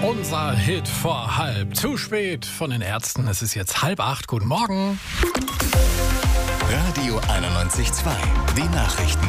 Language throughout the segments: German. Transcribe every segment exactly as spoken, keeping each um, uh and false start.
Unser Hit vor halb. Zu spät von den Ärzten. Es ist jetzt halb acht. Guten Morgen. Radio einundneunzig Komma zwei. Die Nachrichten.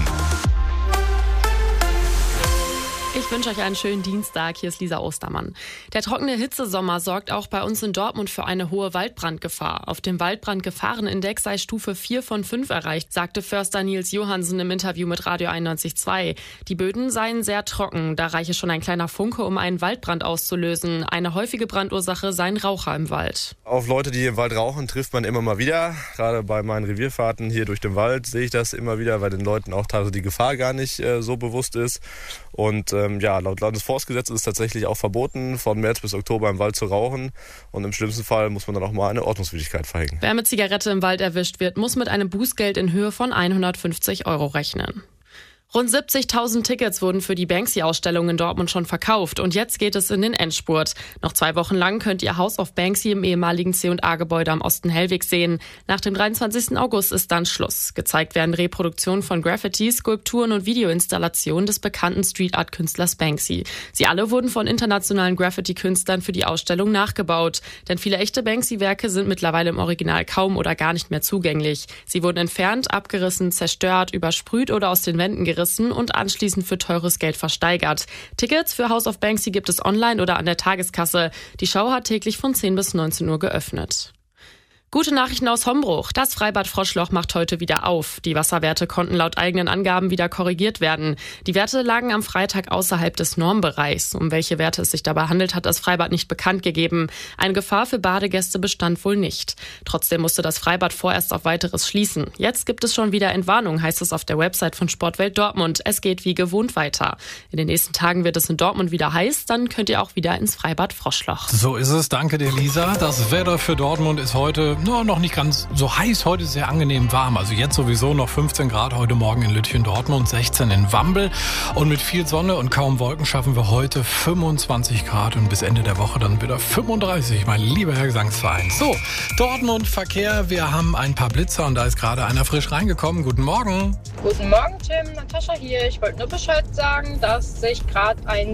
Ich wünsche euch einen schönen Dienstag. Hier ist Lisa Ostermann. Der trockene Hitzesommer sorgt auch bei uns in Dortmund für eine hohe Waldbrandgefahr. Auf dem Waldbrandgefahrenindex sei Stufe vier von fünf erreicht, sagte Förster Nils Johansen im Interview mit Radio einundneunzig Komma zwei. Die Böden seien sehr trocken. Da reiche schon ein kleiner Funke, um einen Waldbrand auszulösen. Eine häufige Brandursache seien Raucher im Wald. Auf Leute, die im Wald rauchen, trifft man immer mal wieder. Gerade bei meinen Revierfahrten hier durch den Wald sehe ich das immer wieder, weil den Leuten auch teilweise die Gefahr gar nicht äh, so bewusst ist. Und ähm, ja, laut Landesforstgesetz ist es tatsächlich auch verboten, von März bis Oktober im Wald zu rauchen. Und im schlimmsten Fall muss man dann auch mal eine Ordnungswidrigkeit verhängen. Wer mit Zigarette im Wald erwischt wird, muss mit einem Bußgeld in Höhe von hundertfünfzig Euro rechnen. Rund siebzigtausend Tickets wurden für die Banksy-Ausstellung in Dortmund schon verkauft und jetzt geht es in den Endspurt. Noch zwei Wochen lang könnt ihr House of Banksy im ehemaligen C und A-Gebäude am Osten-Hellweg sehen. Nach dem dreiundzwanzigsten August ist dann Schluss. Gezeigt werden Reproduktionen von Graffiti, Skulpturen und Videoinstallationen des bekannten Street-Art-Künstlers Banksy. Sie alle wurden von internationalen Graffiti-Künstlern für die Ausstellung nachgebaut. Denn viele echte Banksy-Werke sind mittlerweile im Original kaum oder gar nicht mehr zugänglich. Sie wurden entfernt, abgerissen, zerstört, übersprüht oder aus den Wänden gerissen und anschließend für teures Geld versteigert. Tickets für House of Banksy gibt es online oder an der Tageskasse. Die Show hat täglich von zehn bis neunzehn Uhr geöffnet. Gute Nachrichten aus Hombruch. Das Freibad Froschloch macht heute wieder auf. Die Wasserwerte konnten laut eigenen Angaben wieder korrigiert werden. Die Werte lagen am Freitag außerhalb des Normbereichs. Um welche Werte es sich dabei handelt, hat das Freibad nicht bekannt gegeben. Eine Gefahr für Badegäste bestand wohl nicht. Trotzdem musste das Freibad vorerst auf weiteres schließen. Jetzt gibt es schon wieder Entwarnung, heißt es auf der Website von Sportwelt Dortmund. Es geht wie gewohnt weiter. In den nächsten Tagen wird es in Dortmund wieder heiß. Dann könnt ihr auch wieder ins Freibad Froschloch. So ist es. Danke dir, Lisa. Das Wetter für Dortmund ist heute no, noch nicht ganz so heiß. Heute ist sehr angenehm warm. Also jetzt sowieso noch fünfzehn Grad heute Morgen in Lütchen, Dortmund, sechzehn in Wambel. Und mit viel Sonne und kaum Wolken schaffen wir heute fünfundzwanzig Grad und bis Ende der Woche dann wieder fünfunddreißig, mein lieber Herr Gesangsverein. So, Dortmund Verkehr. Wir haben ein paar Blitzer und da ist gerade einer frisch reingekommen. Guten Morgen. Guten Morgen, Tim. Natascha hier. Ich wollte nur Bescheid sagen, dass sich gerade ein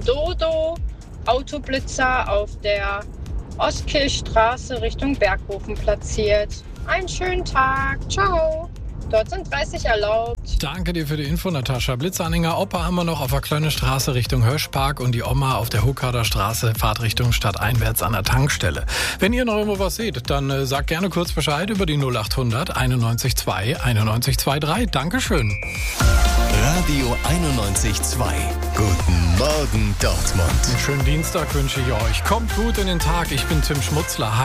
Dodo-Autoblitzer auf der Ostkirchstraße Richtung Berghofen platziert. Einen schönen Tag. Ciao. Dort sind dreißig erlaubt. Danke dir für die Info, Natascha. Blitzanhänger Opa haben wir noch auf der Kleine Straße Richtung Hirschpark und die Oma auf der Huckader Straße Fahrtrichtung stadteinwärts an der Tankstelle. Wenn ihr noch irgendwo was seht, dann äh, sagt gerne kurz Bescheid über die null achthundert einundneunzig zwei einundneunzig drei. Dankeschön. Radio einundneunzig Komma zwei. Guten Morgen, Dortmund. Einen schönen Dienstag wünsche ich euch. Kommt gut in den Tag. Ich bin Tim Schmutzler.